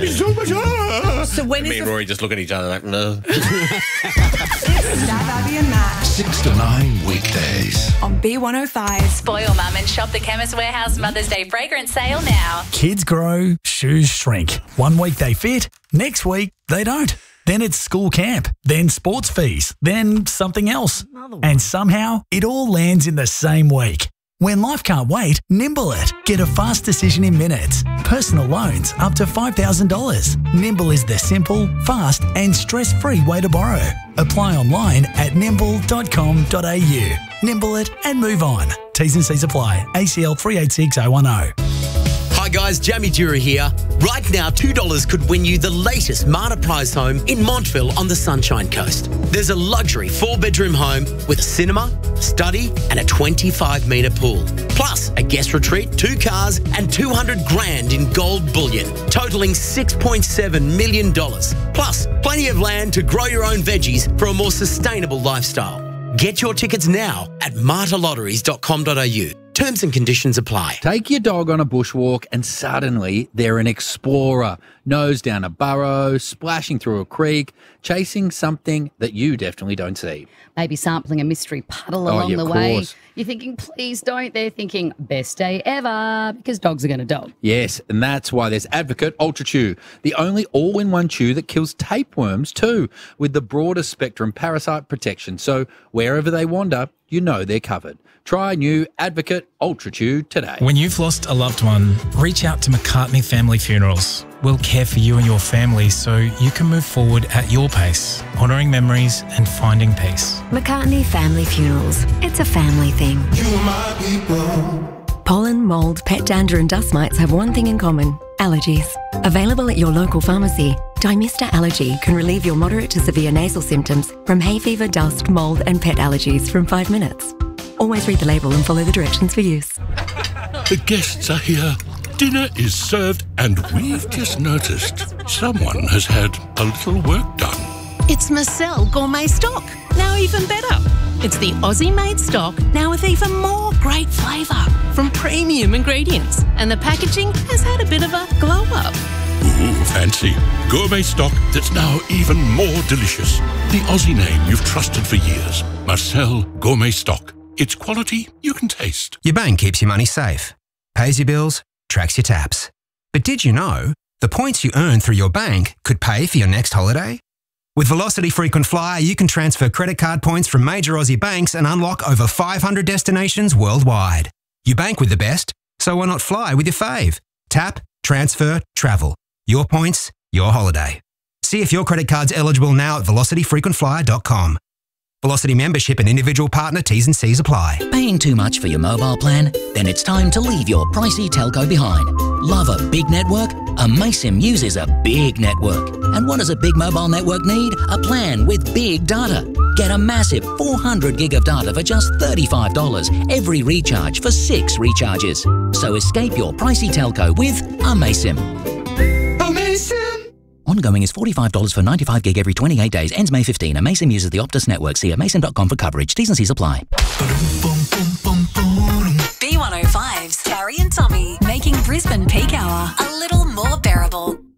so much. So when Me is and the... Rory just look at each other like, no. Stab Abby and Matt 6 to 9 weekdays. on B105. Spoil Mum and shop the Chemist Warehouse Mother's Day fragrance sale now. Kids grow, shoes shrink. 1 week they fit, next week they don't. Then it's school camp, then sports fees, then something else. And somehow it all lands in the same week. When life can't wait, Nimble it. Get a fast decision in minutes. Personal loans up to $5,000. Nimble is the simple, fast and stress-free way to borrow. Apply online at nimble.com.au. Nimble it and move on. T's and C's apply. ACL 386010. Hi guys, Jamie Dura here. Right now, $2 could win you the latest Marta Prize home in Montville on the Sunshine Coast. There's a luxury 4-bedroom home with a cinema, study and a 25-metre pool. Plus a guest retreat, 2 cars and 200 grand in gold bullion, totalling $6.7 million. Plus plenty of land to grow your own veggies for a more sustainable lifestyle. Get your tickets now at martalotteries.com.au. Terms and conditions apply. Take your dog on a bushwalk and suddenly they're an explorer, nose down a burrow, splashing through a creek, chasing something that you definitely don't see. Maybe sampling a mystery puddle along the way. You're thinking, please don't. They're thinking, best day ever, because dogs are going to dog. Yes, and that's why there's Advocate Ultra Chew, the only all-in-one chew that kills tapeworms too, with the broadest spectrum parasite protection. So wherever they wander, you know they're covered. Try new Advocate Ultra Chew today. When you've lost a loved one, reach out to McCartney Family Funerals. We'll care for you and your family so you can move forward at your pace, honouring memories and finding peace. McCartney Family Funerals. It's a family thing. You my people. Pollen, mould, pet dander and dust mites have one thing in common: allergies. Available at your local pharmacy, Dymista Allergy can relieve your moderate to severe nasal symptoms from hay fever, dust, mould and pet allergies from 5 minutes. Always read the label and follow the directions for use. The guests are here. Dinner is served and we've just noticed someone has had a little work done. It's Marcel Gourmet Stock, now even better. It's the Aussie-made stock, now with even more great flavour from premium ingredients. And the packaging has had a bit of a glow-up. Ooh, fancy. Gourmet stock that's now even more delicious. The Aussie name you've trusted for years. Marcel Gourmet Stock. It's quality you can taste. Your bank keeps your money safe, pays your bills, tracks your taps. But did you know the points you earn through your bank could pay for your next holiday? With Velocity Frequent Flyer, you can transfer credit card points from major Aussie banks and unlock over 500 destinations worldwide. You bank with the best, so why not fly with your fave? Tap, transfer, travel. Your points, your holiday. See if your credit card's eligible now at velocityfrequentflyer.com. Velocity membership and individual partner T's and C's apply. Paying too much for your mobile plan? Then it's time to leave your pricey telco behind. Love a big network? Amaysim uses a big network. And what does a big mobile network need? A plan with big data. Get a massive 400 gig of data for just $35 every recharge for 6 recharges. So escape your pricey telco with Amaysim. Amazing! Ongoing is $45 for 95 gig every 28 days. Ends May 15. Amaysim uses the Optus network. See amaysim.com for coverage. T's and C's apply. B105's Carrie and Tommy, making Brisbane peak hour a little more bearable.